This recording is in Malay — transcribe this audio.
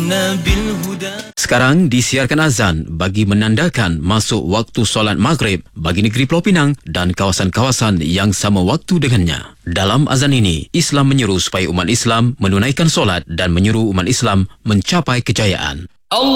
Sekarang disiarkan azan bagi menandakan masuk waktu solat maghrib bagi negeri Pulau Pinang dan kawasan-kawasan yang sama waktu dengannya. Dalam azan ini, Islam menyeru supaya umat Islam menunaikan solat dan menyuruh umat Islam mencapai kejayaan.